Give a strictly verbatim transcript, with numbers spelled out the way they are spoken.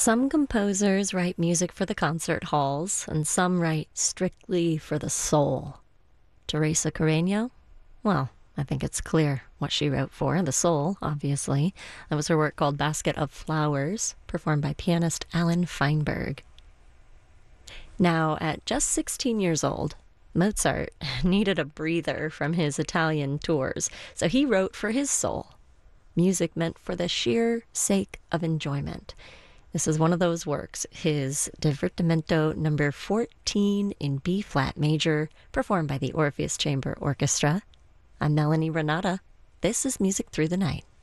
Some composers write music for the concert halls, and some write strictly for the soul. Teresa Carreño? Well, I think it's clear what she wrote for the soul, obviously. That was her work called Basket of Flowers, performed by pianist Alan Feinberg. Now, at just sixteen years old, Mozart needed a breather from his Italian tours, so he wrote for his soul, music meant for the sheer sake of enjoyment. This is one of those works, his Divertimento number fourteen in B-flat major, performed by the Orpheus Chamber Orchestra. I'm Melanie Renata. This is Music Through the Night.